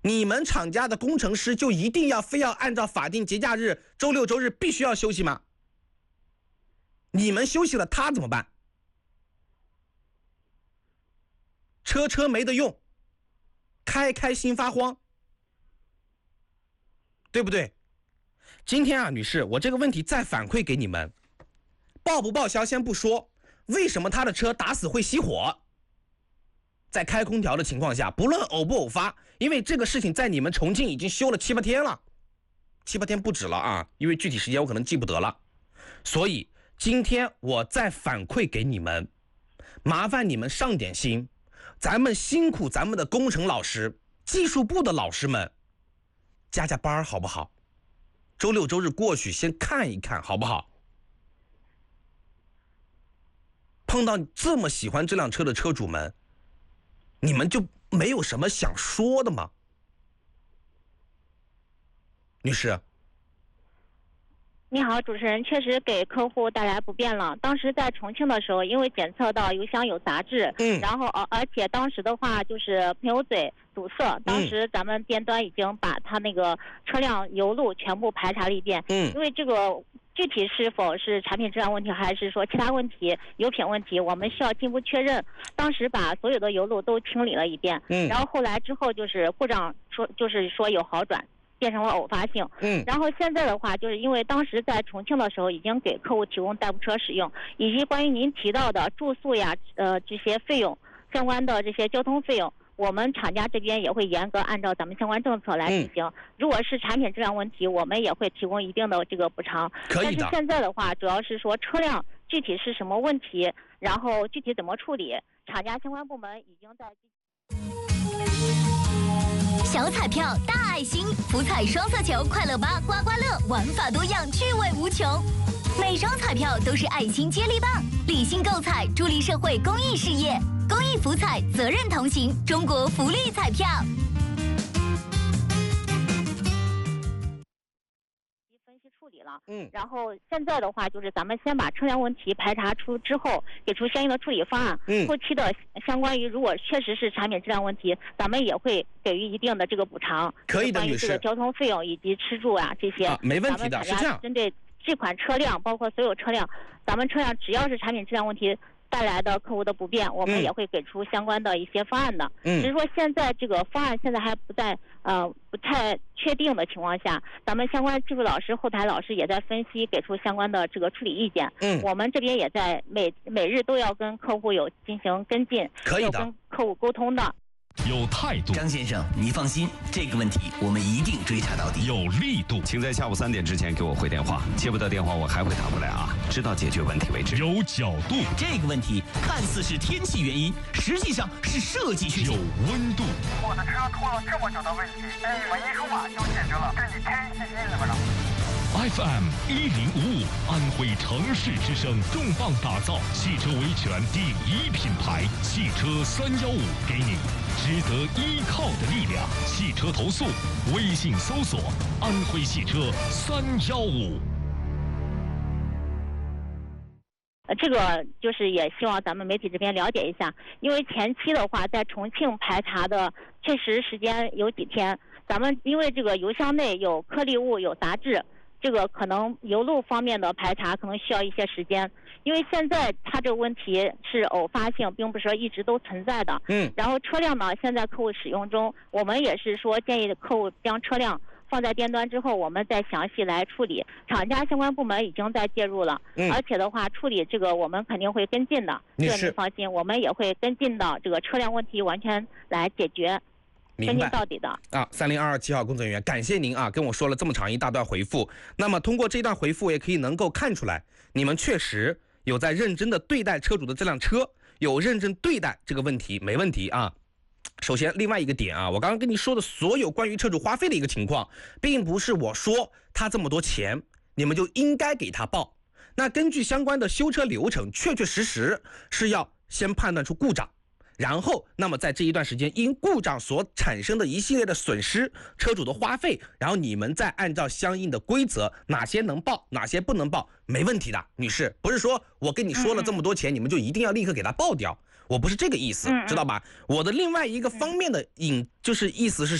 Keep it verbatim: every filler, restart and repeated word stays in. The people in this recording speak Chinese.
你们厂家的工程师就一定要非要按照法定节假日周六周日必须要休息吗？你们休息了他怎么办？车车没得用，开开心发慌，对不对？今天啊，女士，我这个问题再反馈给你们，报不报销先不说，为什么他的车打死会熄火？在开空调的情况下，不论偶不偶发，因为这个事情在你们重庆已经修了七八天了，七八天不止了啊，因为具体时间我可能记不得了。所以今天我再反馈给你们，麻烦你们上点心，咱们辛苦咱们的工程老师、技术部的老师们，加加班好不好？周六周日过去先看一看好不好？碰到这么喜欢这辆车的车主们，你们就没有什么想说的吗？女士。 你好，主持人，确实给客户带来不便了。当时在重庆的时候，因为检测到油箱有杂质， 嗯， 然后而而且当时的话就是喷油嘴堵塞，当时咱们店端已经把他那个车辆油路全部排查了一遍， 嗯， 因为这个具体是否是产品质量问题，还是说其他问题、油品问题，我们需要进一步确认。当时把所有的油路都清理了一遍， 嗯， 然后后来之后就是故障说就是说有好转。变成了偶发性， 嗯， 然后现在的话，就是因为当时在重庆的时候，已经给客户提供代步车使用，以及关于您提到的住宿呀，呃，这些费用相关的这些交通费用，我们厂家这边也会严格按照咱们相关政策来执行。嗯、如果是产品质量问题，我们也会提供一定的这个补偿。 可以的。 但是现在的话，主要是说车辆具体是什么问题，然后具体怎么处理，厂家相关部门已经在。 小彩票大爱心，福彩双色球快乐吧刮刮乐，玩法多样，趣味无穷。每张彩票都是爱心接力棒，理性购彩，助力社会公益事业。公益福彩，责任同行，中国福利彩票。 分析处理了， 嗯， 然后现在的话就是咱们先把车辆问题排查出之后，给出相应的处理方案。 嗯， 后期的相关于如果确实是产品质量问题，咱们也会给予一定的这个补偿。 可以的，女士。 关于这个交通费用以及吃住啊这些， 啊，没问题的，是这样。 针对这款车辆，包括所有车辆，咱们车辆只要是产品质量问题带来的客户的不便，我们也会给出相关的一些方案的。嗯，只是说现在这个方案现在还不在呃不太确定的情况下，咱们相关技术老师、后台老师也在分析，给出相关的这个处理意见。 嗯， 我们这边也在每每日都要跟客户有进行跟进， 可以的， 跟客户沟通的。 有态度， 张先生，你放心，这个问题我们一定追查到底。 有力度， 请在下午三点之前给我回电话，接不到电话我还会打过来啊，直到解决问题为止。 有角度， 这个问题看似是天气原因，实际上是设计需求。 有温度， 我的车拖了这么久的问题，被你们一说话就解决了，这你太细心了吧 ？F M 一零五五，安徽城市之声，重磅打造汽车维权第一品牌，汽车三幺五，给你值得依靠的力量。汽车投诉，微信搜索安徽汽车三幺五。 呃，这个就是也希望咱们媒体这边了解一下，因为前期的话，在重庆排查的确实时间有几天，咱们因为这个油箱内有颗粒物、有杂质。这个可能油路方面的排查可能需要一些时间，因为现在它这个问题是偶发性，并不是说一直都存在的。 嗯。 然后车辆呢，现在客户使用中，我们也是说建议客户将车辆放在店端之后，我们再详细来处理。厂家相关部门已经在介入了， 嗯。 而且的话，处理这个我们肯定会跟进的，这个您放心，我们也会跟进到这个车辆问题完全来解决。跟进到底的啊，三零二二七号工作人员，感谢您啊，跟我说了这么长一大段回复。那么通过这段回复，也可以能够看出来，你们确实有在认真的对待车主的这辆车，有认真对待这个问题，没问题啊。首先，另外一个点啊，我刚刚跟你说的所有关于车主花费的一个情况，并不是我说他这么多钱，你们就应该给他报。那根据相关的修车流程，确确实实是要先判断出故障。然后，那么在这一段时间，因故障所产生的一系列的损失，车主的花费，然后你们再按照相应的规则，哪些能报，哪些不能报，没问题的，女士，不是说我跟你说了这么多钱，嗯、你们就一定要立刻给他报掉，我不是这个意思， 嗯、 知道吧？我的另外一个方面的引就是意思是。